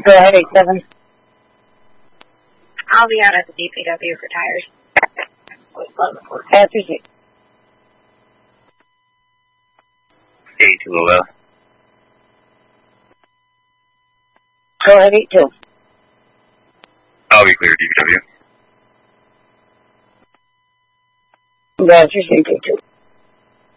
Go ahead, 87. I'll be out at the DPW for tires. After 6. 8200. Go ahead, 82. I'll be clear, DPW. Roger, 82.